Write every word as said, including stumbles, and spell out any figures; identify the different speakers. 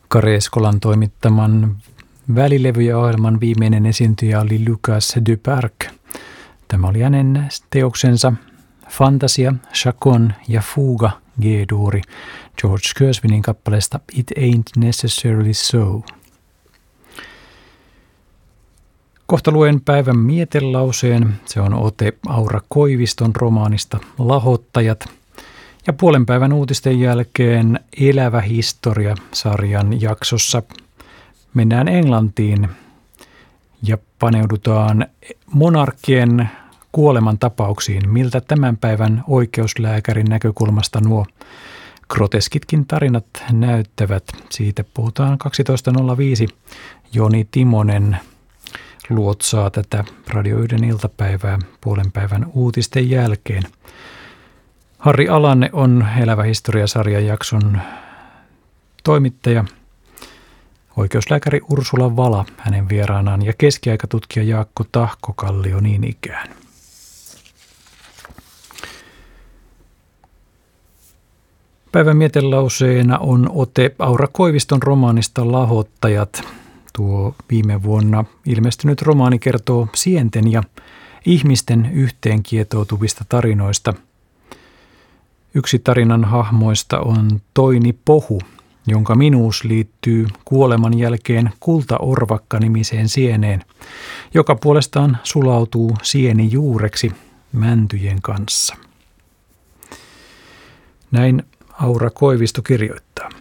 Speaker 1: Kari Eskolan toimittaman välilevyjä-ohjelman viimeinen esiintyjä oli Lucas Duparc. Tämä oli hänen teoksensa Fantasia, Chaconne ja Fuga G-duuri George Gershwinin kappaleesta It Ain't Necessarily So. Kohta luen päivän mietelauseen. Se on ote Aura Koiviston romaanista Lahottajat. Ja puolen päivän uutisten jälkeen Elävä historia-sarjan jaksossa mennään Englantiin ja paneudutaan monarkkien kuolemantapauksiin, miltä tämän päivän oikeuslääkärin näkökulmasta nuo groteskitkin tarinat näyttävät. Siitä puhutaan kaksitoista nolla viisi. Joni Timonen luotsaa tätä Radio yhden iltapäivää puolen päivän uutisten jälkeen. Harri Alanne on Elävä historia-sarjan jakson toimittaja. Oikeuslääkäri Ursula Vala hänen vieraanaan ja keskiaikatutkija Jaakko Tahkokallio niin ikään. Päivän mietelauseena on ote Aura Koiviston romaanista Lahottajat. Tuo viime vuonna ilmestynyt romaani kertoo sienten ja ihmisten yhteen kietoutuvista tarinoista. Yksi tarinan hahmoista on Toini Pohu, jonka minuus liittyy kuoleman jälkeen kultaorvakka-nimiseen sieneen, joka puolestaan sulautuu sienijuureksi mäntyjen kanssa. Näin Aura Koivisto kirjoittaa.